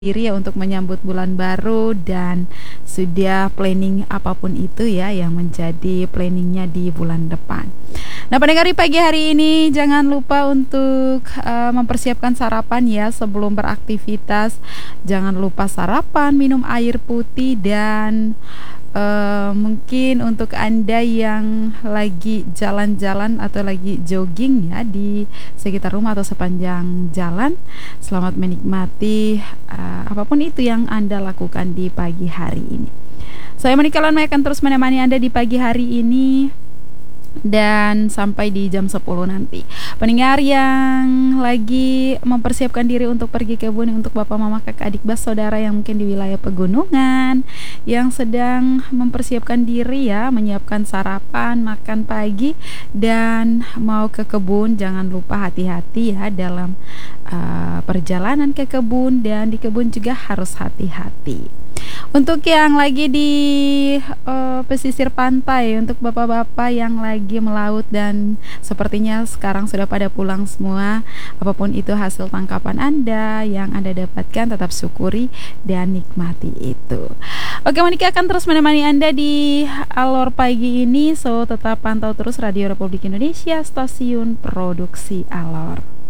diri ya untuk menyambut bulan baru dan sudah planning apapun itu ya yang menjadi planningnya di bulan depan. Nah, pendengar di pagi hari ini jangan lupa untuk mempersiapkan sarapan ya sebelum beraktivitas. Jangan lupa sarapan, minum air putih dan mungkin untuk Anda yang lagi jalan-jalan atau lagi jogging ya di sekitar rumah atau sepanjang jalan, selamat menikmati apapun itu yang Anda lakukan di pagi hari ini. Saya Monika Lanmai akan terus menemani Anda di pagi hari ini dan sampai di jam 10 nanti. Pendengar yang lagi mempersiapkan diri untuk pergi ke kebun, untuk bapak mama kakak adik bas saudara yang mungkin di wilayah pegunungan, yang sedang mempersiapkan diri ya, menyiapkan sarapan, makan pagi dan mau ke kebun, jangan lupa hati-hati ya dalam perjalanan ke kebun, dan di kebun juga harus hati-hati. Untuk yang lagi di pesisir pantai, untuk bapak-bapak yang lagi melaut dan sepertinya sekarang sudah pada pulang semua, apapun itu hasil tangkapan Anda yang Anda dapatkan, tetap syukuri dan nikmati itu. Oke, Monika akan terus menemani Anda di Alor pagi ini, so tetap pantau terus Radio Republik Indonesia, stasiun produksi Alor.